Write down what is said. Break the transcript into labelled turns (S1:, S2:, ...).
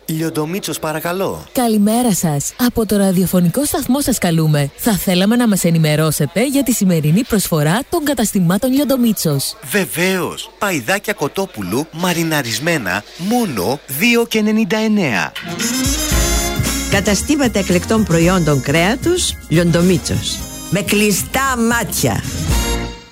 S1: Λιοντομίτσος, παρακαλώ.
S2: Καλημέρα σας. Από το ραδιοφωνικό σταθμό σας καλούμε. Θα θέλαμε να μας ενημερώσετε για τη σημερινή προσφορά των καταστημάτων Λιοντομίτσος.
S1: Βεβαίως. Παϊδάκια κοτόπουλου μαριναρισμένα μόνο 2,99.
S3: Καταστήματα εκλεκτών προϊόντων κρέατος Λιοντομίτσος. Με κλειστά μάτια.